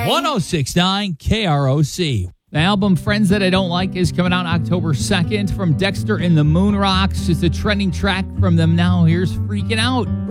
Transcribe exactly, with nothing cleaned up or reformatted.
one oh six point nine K R O C. The album Friends That I Don't Like is coming out October second from Dexter and the Moon Rocks. It's a trending track from them now. Here's Freaking Out.